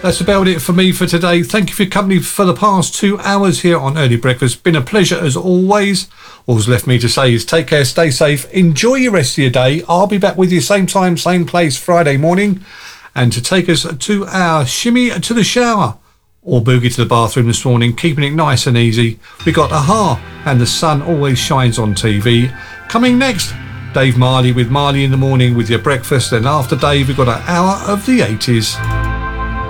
That's about it for me for today. Thank you for your company for the past 2 hours here on Early Breakfast. Been a pleasure as always. All's left me to say is take care, stay safe, enjoy your rest of your day. I'll be back with you same time, same place Friday morning. And to take us to our shimmy to the shower or boogie to the bathroom this morning, keeping it nice and easy, we got Aha and The Sun Always Shines on TV. Coming next, Dave Marley with Marley in the Morning with your breakfast. And after Dave, we've got an hour of the 80s.